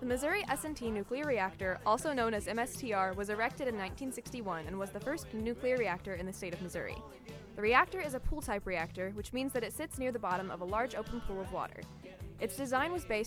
The Missouri S&T nuclear reactor, also known as MSTR, was erected in 1961 and was the first nuclear reactor in the state of Missouri. The reactor is a pool-type reactor, which means that it sits near the bottom of a large open pool of water. Its design was based